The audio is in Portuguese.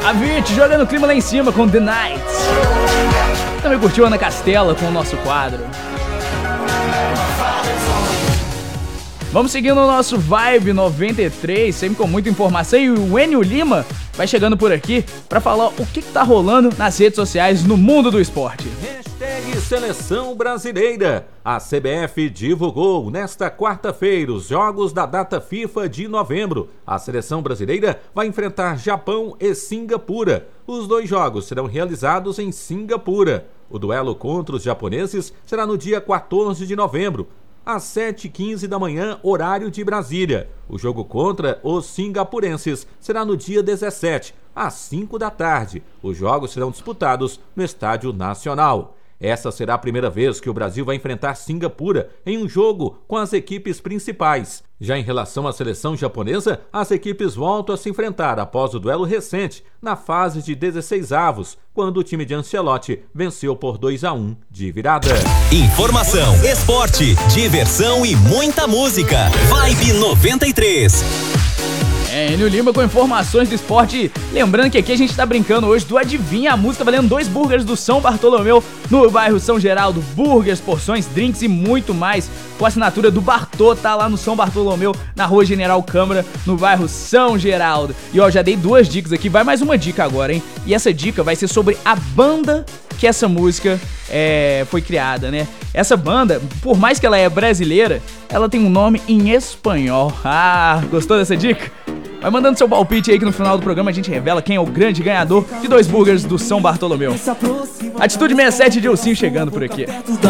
Avicii jogando o clima lá em cima com The Nights. Também curtiu Ana Castela com o nosso quadro. Vamos seguindo o nosso Vibe 93, sempre com muita informação. E o Enio Lima vai chegando por aqui para falar o que tá rolando nas redes sociais no mundo do esporte. Hashtag Seleção Brasileira. A CBF divulgou nesta quarta-feira os jogos da data FIFA de novembro. A seleção brasileira vai enfrentar Japão e Singapura. Os dois jogos serão realizados em Singapura. O duelo contra os japoneses será no dia 14 de novembro. Às 7h15 da manhã, horário de Brasília. O jogo contra os singapurenses será no dia 17, às 5 da tarde. Os jogos serão disputados no Estádio Nacional. Essa será a primeira vez que o Brasil vai enfrentar Singapura em um jogo com as equipes principais. Já em relação à seleção japonesa, as equipes voltam a se enfrentar após o duelo recente na fase de 16avos, quando o time de Ancelotti venceu por 2-1 de virada. Informação, esporte, diversão e muita música. Vibe 93. Enio Lima com informações do esporte. Lembrando que aqui a gente tá brincando hoje do Adivinha a Música, valendo 2 burgers do São Bartolomeu no bairro São Geraldo. Burgers, porções, drinks e muito mais. Com a assinatura do Bartô, tá lá no São Bartolomeu, na rua General Câmara, no bairro São Geraldo. E ó, já dei 2 dicas aqui, vai mais uma dica agora, hein? E essa dica vai ser sobre a banda que essa música foi criada, né? Essa banda, por mais que ela é brasileira, ela tem um nome em espanhol. Ah, gostou dessa dica? Vai mandando seu palpite aí que no final do programa a gente revela quem é o grande ganhador de 2 burgers do São Bartolomeu. Atitude 67 de Dilcinho chegando por aqui.